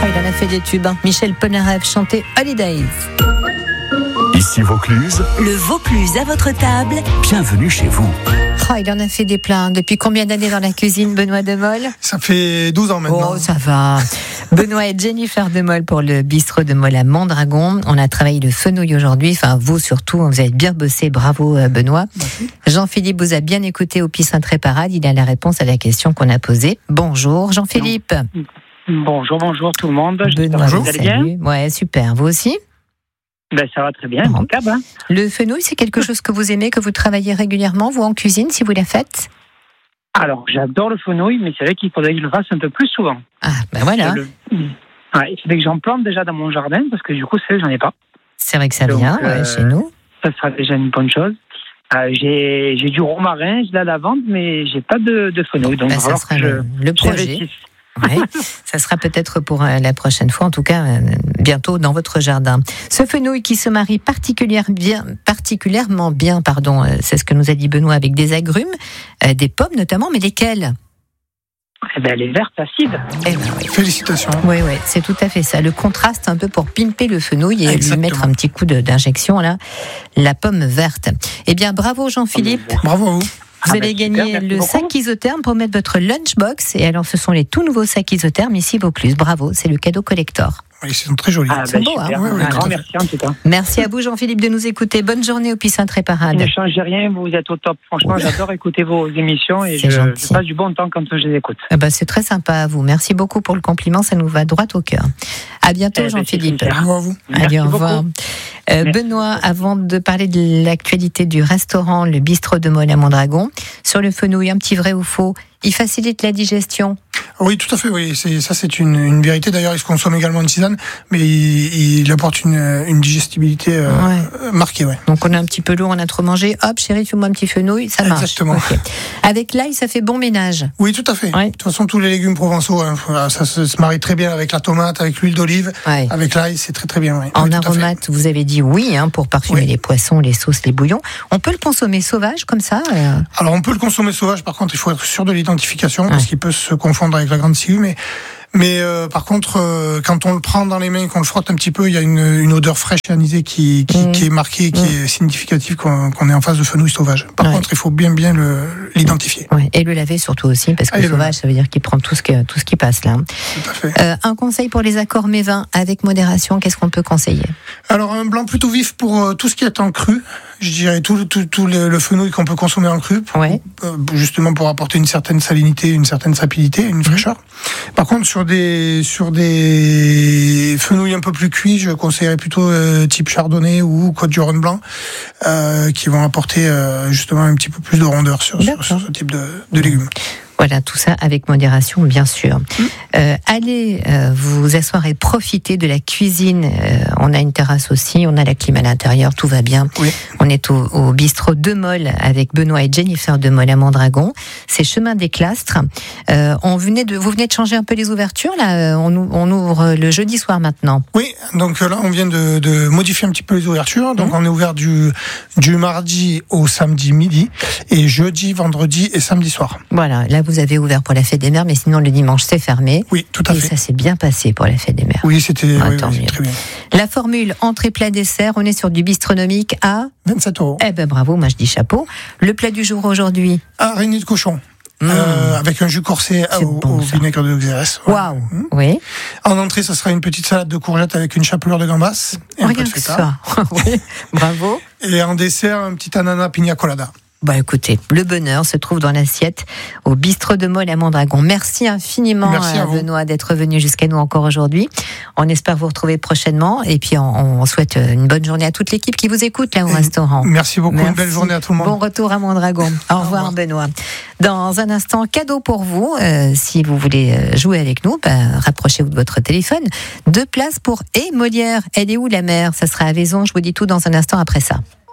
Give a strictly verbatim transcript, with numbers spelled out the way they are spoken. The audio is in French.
Oh, il en a fait des tubes. Hein. Michel Polnareff chantait Holidays. Ici Vaucluse. Le Vaucluse à votre table. Bienvenue chez vous. Oh, il en a fait des plats. Depuis combien d'années dans la cuisine, Benoît Demolle ? Ça fait douze ans maintenant. Oh, ça va. Benoît et Jennifer Demolle pour le bistrot de Molle à Mondragon. On a travaillé le fenouil aujourd'hui. Enfin, vous surtout, vous avez bien bossé. Bravo, Benoît. Merci. Jean-Philippe vous a bien écouté au Piscin Très Parade. Il a la réponse à la question qu'on a posée. Bonjour, Jean-Philippe. Bonjour, bonjour tout le monde. Benoît, vous allez bien ? Ouais, super. Vous aussi ? Ben, ça va très bien, impeccable. Hein. Le fenouil, c'est quelque chose que vous aimez, que vous travaillez régulièrement, vous en cuisine, si vous la faites ? Alors, j'adore le fenouil, mais c'est vrai qu'il faudrait que je le fasse un peu plus souvent. Ah, ben voilà. Le... Ouais, il faudrait que j'en plante déjà dans mon jardin, parce que du coup, c'est vrai que j'en ai pas. C'est vrai que ça Donc, vient, euh, ouais, chez nous. Ça sera déjà une bonne chose. Euh, j'ai, j'ai du romarin, j'ai de la lavande, mais j'ai pas de, de fenouil. Donc, ben, ça sera le, le projet. Oui, ça sera peut-être pour la prochaine fois, en tout cas bientôt dans votre jardin. Ce fenouil qui se marie particulièrement bien, particulièrement bien, pardon, c'est ce que nous a dit Benoît, avec des agrumes, des pommes notamment, mais lesquelles ? Eh ben, les vertes acides. Eh ben, oui. Félicitations. Oui, oui, c'est tout à fait ça. Le contraste un peu pour pimper le fenouil et Exactement. Lui mettre un petit coup de, d'injection là, la pomme verte. Eh bien, bravo Jean-Philippe. Bravo à vous. Vous ah allez ben gagner super, le beaucoup. sac isotherme pour mettre votre lunchbox. Et alors, ce sont les tout nouveaux sacs isothermes ici Vaucluse. Bravo, c'est le cadeau collector. Oui, ils sont très jolis. Ah, c'est ben, beau, super. hein oui, oui, Un grand merci en tout cas. Merci à vous Jean-Philippe de nous écouter. Bonne journée au Piscin Très Parade. Ne changez rien, vous êtes au top. Franchement, Oui. j'adore écouter vos émissions et C'est je, gentil. je passe du bon temps quand je les écoute. Eh ben, c'est très sympa à vous. Merci beaucoup pour le compliment, ça nous va droit au cœur. À bientôt Eh ben, Jean-Philippe. c'est Bravo à vous. Allez, Merci au revoir. beaucoup. Euh, Merci. Benoît, avant de parler de l'actualité du restaurant, le bistrot de Molle à Mondragon, sur le fenouil, un petit vrai ou faux, il facilite la digestion. Oui, tout à fait. Oui, c'est, ça c'est une, une vérité. D'ailleurs, il se consomme également en tisane, mais il, il apporte une, une digestibilité euh, Ouais. marquée. Ouais. Donc on est un petit peu lourd, on a trop mangé. Hop, chérie, fais-moi un petit fenouil, ça marche. Exactement. Okay. Avec l'ail, ça fait bon ménage. Oui, tout à fait. Ouais. De toute façon, tous les légumes provençaux, hein, ça se, se marie très bien avec la tomate, avec l'huile d'olive, Ouais. avec l'ail, c'est très très bien. Ouais. En Oui, tout à fait. aromate, vous avez dit oui hein, pour parfumer Oui. les poissons, les sauces, les bouillons. On peut le consommer sauvage comme ça euh... Alors, on peut le consommer sauvage. Par contre, il faut être sûr de l'identification Ouais. parce qu'il peut se confondre avec la grande sciure. Mais Mais euh, par contre, euh, quand on le prend dans les mains, qu'on le frotte un petit peu, il y a une, une odeur fraîche et anisée qui, qui, mmh. qui est marquée, qui mmh. est significative qu'on, qu'on est en face de fenouil sauvage. Par ouais. contre, il faut bien bien le, l'identifier. Ouais. Et le laver surtout aussi, parce que ah, le sauvage, ça veut dire qu'il prend tout ce, que, tout ce qui passe là. Tout à fait. Euh, un conseil pour les accords mets-vins avec modération, qu'est-ce qu'on peut conseiller ? Alors, un blanc plutôt vif pour euh, tout ce qui est en cru. Je dirais tout, tout, tout le, le fenouil qu'on peut consommer en cru, pour, ouais. euh, justement pour apporter une certaine salinité, une certaine sapidité, une fraîcheur. Mmh. Par contre, sur des sur des fenouils un peu plus cuits, je conseillerais plutôt euh, type chardonnay ou côte du rhône blanc, euh, qui vont apporter euh, justement un petit peu plus de rondeur sur, sur, sur ce type de, de légumes. Voilà, tout ça avec modération, bien sûr. Mmh. Euh, allez euh, vous asseoir et profiter de la cuisine. Euh, on a une terrasse aussi, on a la clim à l'intérieur, tout va bien. Oui. On est au, au bistrot de Molle avec Benoît et Jennifer de Molle à Mondragon. C'est chemin des Clastres. Euh, on venait de, vous venez de changer un peu les ouvertures là. On, on ouvre le jeudi soir maintenant. Oui, donc là on vient de, de modifier un petit peu les ouvertures. Donc mmh. on est ouvert du du mardi au samedi midi et jeudi, vendredi et samedi soir. Voilà, là vous avez ouvert pour la fête des mères, mais sinon le dimanche c'est fermé. Oui, tout à et fait. Et ça s'est bien passé pour la fête des mères. Oui, c'était ah, oui, oui, très bien. La formule entrée plat dessert, on est sur du bistronomique à vingt-sept euros. Eh ben bravo, moi je dis chapeau. Le plat du jour aujourd'hui ? Araignée de cochon. Mmh. Euh, avec un jus corsé au, bon, au vinaigre de xérès. Waouh. Mmh. Oui. En entrée, ça sera une petite salade de courgettes avec une chapelure de gambas et un peu de feta. Oui. Bravo. Et en dessert, un petit ananas pina colada. Bah écoutez, le bonheur se trouve dans l'assiette au bistrot de Molle à Mondragon. Merci infiniment Merci à Benoît d'être venu jusqu'à nous encore aujourd'hui. On espère vous retrouver prochainement et puis on, on souhaite une bonne journée à toute l'équipe qui vous écoute là au et restaurant. Merci beaucoup, merci. Une belle journée à tout le monde. Bon retour à Mondragon. Au, au revoir, revoir Benoît. Dans un instant, cadeau pour vous. Euh, si vous voulez jouer avec nous, bah, rapprochez-vous de votre téléphone. Deux places pour Et Molière. Elle est où la mer ? Ça sera à Vaison. Je vous dis tout dans un instant après ça.